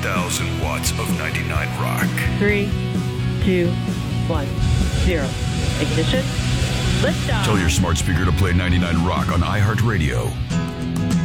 1,000 watts of 99 Rock. 3, 2, 1, 0. Ignition. Liftoff. Tell your smart speaker to play 99 Rock on iHeartRadio.